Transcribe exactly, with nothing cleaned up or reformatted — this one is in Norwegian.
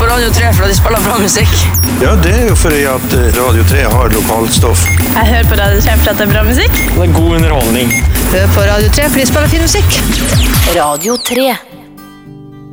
på Radio tre for at de spiller bra musikk. Ja, det er jo fordi at Radio tre har lokalstoff. Jeg hører på Radio tre for at det er bra musikk. Det er god underholdning. Hør på Radio tre for de spiller fin musikk. Radio tre.